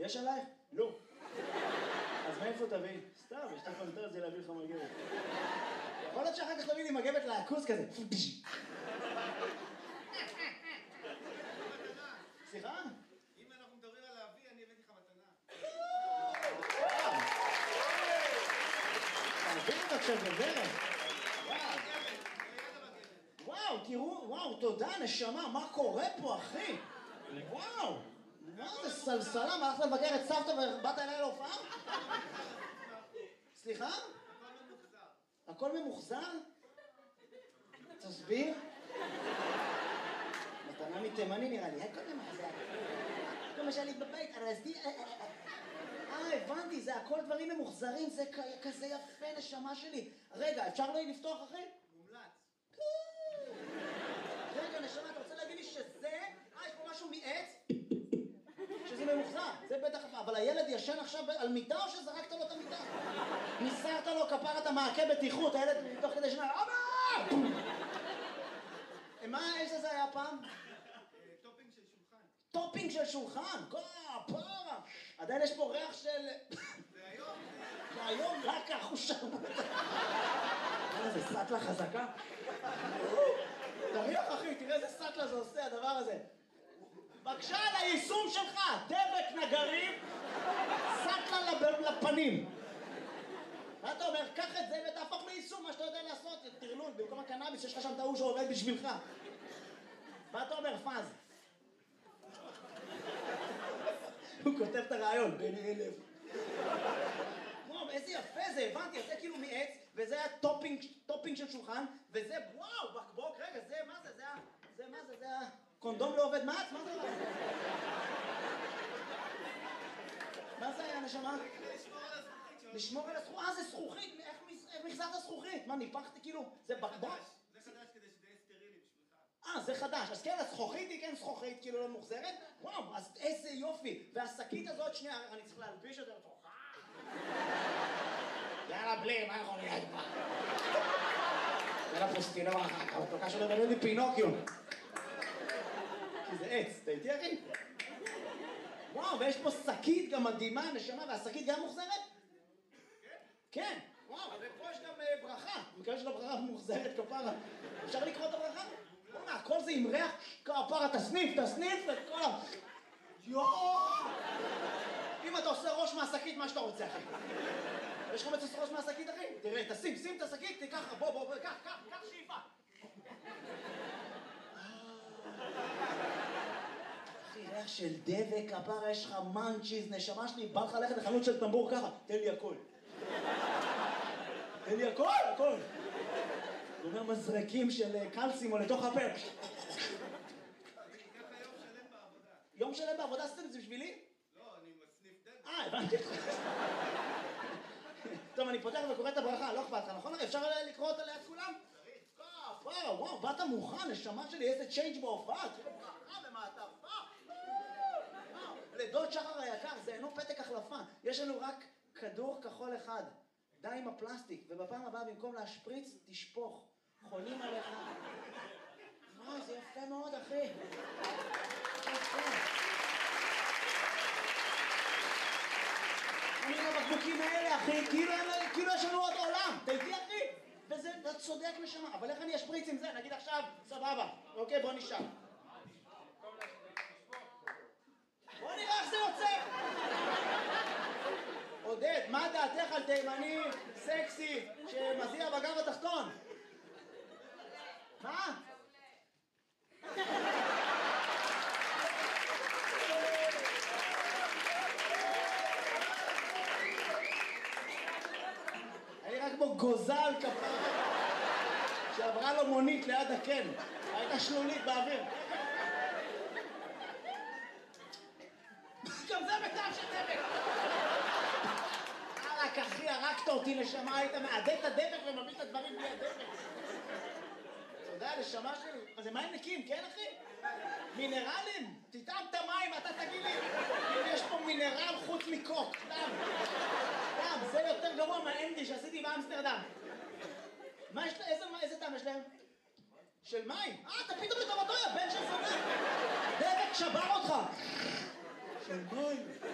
יש עלייך? לא. אז מאיפה תביא? סתם, יש לך פנטזיה להביא לך מגבת. יכול להיות שאחר כך תביא לי מגבת לעכוס כזה. סליחה? אם אנחנו מדברים על להביא, אני הבאתי לך מתנה. תביא את עכשיו בדרך. וואו, תראו, וואו, תודה, נשמה, מה קורה פה, אחי? וואו, מה זה סלסלה? מה הלכת לבקר את סבתא ובאת אליי להופעה? סליחה? הכל ממוחזר. הכל ממוחזר? תסביר. מתנה מתימני נראה לי, הכל ממוחזר. למשל לי בבית, ארזתי... הבנתי, זה הכל דברים ממוחזרים, זה כזה יפה, נשמה שלי. רגע, אפשר לא לפתוח, אחי? מומלץ. רגע, נשמה, אתה רוצה להגיד לי שזה... יש פה משהו מעץ? שזה ממוחזר, זה בטח... אבל הילד ישן עכשיו על מיטה או שזרקת לו את המיטה? ניסרת לו כפרת המעקה בטיחות, הילד מתוך כדי שנה... אבא! מה, איזה זה היה פעם? טופינג של שולחן. טופינג של שולחן? פרה! עדיין יש פה ריח של... והיום... והיום רק החושר. זה סטלה חזקה. תריח אחי, תראה איזה סטלה זה עושה הדבר הזה. בבקשה על היישום שלך, דבק נגרים, סטלה לפנים. מה אתה אומר? קח את זה ותהפוך ליישום מה שאתה יודע לעשות, תרלול, במקום הקנאביס שיש לך שם טעו שעובד בשבילך. מה אתה אומר, פאז? הוא כותב את הרעיון, בין 1000. וואו, איזה יפה זה, הבנתי, זה כאילו מעץ, וזה היה טופינג של שולחן, וזה, וואו, בקבוק, רגע, זה, מה זה, זה מה זה, זה הקונדום לא עובד מעץ? מה זה? מה זה היה, נשמה? לשמור על הזכוכית. זה זכוכית, איך מחזרת זכוכית? מה, ניפחתי כאילו, זה בקבוק? זה חדש כדי שזה יהיה סטרילי בשבילך. זה חדש, אז כן, הזכוכית היא כן זכוכית, כאילו לא מוחזרת? וואו, אז איזה יופי. והשקית הזאת, שנייה, אני צריך להלביש את זה לתוכה. יאללה, בלי, מה יכול להיות פה? יאללה, פוסטינור אחר כך, התוקה שלו בלב לי פינוקיו. כי זה עץ, אתה איתי אחי? וואו, ויש פה שקית גם מדהימה, נשמה, והשקית גם מוחזרת? כן, וואו, ופה יש גם ברכה. מקווה של הברכה מוחזרת כפרה. אפשר לקרוא את הברכה? בוא'נה, הכל זה עם ריח כפרה, תסניף את כל ה... יואו! אם אתה עושה ראש מהשקית, מה שאתה רוצה, אחי? יש לך מצוס ראש מהשקית, אחי? תראה, שים את השקית, תיקח, בוא, קח שאיפה. אחי, ריח של דבק, כפרה, יש לך מנצ'יז, נשמה שלי, בא לך ללכת לחנות של טמבור ככה, תן לי הכל. תן לי הכל. הוא אומר מזרקים של קלסימו לתוך הפה. אני אקח יום שלם בעבודה. יום שלם בעבודה עשיתם את זה בשבילי? לא, אני מסניף דבק. הבנתי. טוב, אני פותח וקורא את הברכה, לא אכפת לך, נכון? אפשר לקרוא אותה ליד כולם? וואו, באת מוכן, נשמה שלי, איזה צ'יינג' בהופעה, תראה ברכה במעטפה. לדוד שחר היקר, זה אינו פתק החלפה, יש לנו רק כדור כחול אחד. די עם הפלסטיק, ובפעם הבאה במקום להשפריץ, תשפוך. חולים עליך. וואו, זה יפה מאוד, אחי. יפה. אני עם הבקבוקים האלה, אחי, כאילו יש לנו עוד עולם. אתה איתי, אחי? וזה, אתה צודק נשמה. אבל איך אני אשפריץ עם זה? נגיד עכשיו, סבבה. אוקיי, בוא נשאר. בוא נראה איך זה יוצא. עודד, מה דעתך על תימני סקסי שמזיע בגב התחתון? מה? אני רק כמו גוזל כפרה שעברה לו מונית ליד הקן, הייתה שלולית באוויר. גם זה בטעם של דבק. רק אחי, הרגת אותי נשמה, היית מעדד את הדבק ומביא את הדברים בלי הדבק. אתה יודע, נשמה שלי, זה מים נקיים, כן אחי? מינרלים? תטעם את המים, אתה תגיד לי, אם יש פה מינרל חוץ מקוק, דם, זה יותר גרוע מהאנדי שעשיתי באמסטרדם. מה יש להם? איזה טעם יש להם? של מים? אתה פתאום לטובתו, יא בן של זונה. דבק שבר אותך. של מים.